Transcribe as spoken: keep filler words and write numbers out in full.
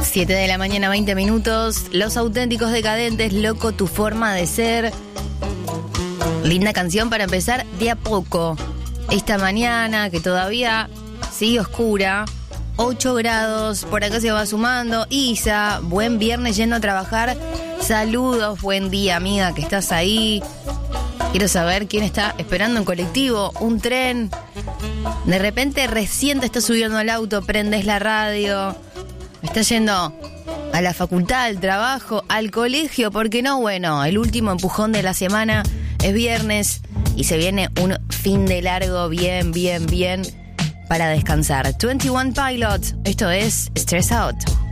siete de la mañana, veinte minutos. Los Auténticos Decadentes, Loco, tu forma de ser. Linda canción para empezar de a poco. Esta mañana que todavía sigue oscura. ocho grados, por acá se va sumando. Isa, buen viernes yendo a trabajar. Saludos, buen día, amiga, que estás ahí. Quiero saber quién está esperando un colectivo, un tren. De repente recién te estás subiendo al auto, prendes la radio. Estás yendo a la facultad, al trabajo, al colegio, porque no, bueno, el último empujón de la semana es viernes y se viene un fin de largo bien, bien, bien para descansar. veintiuno Pilots, esto es Stress Out.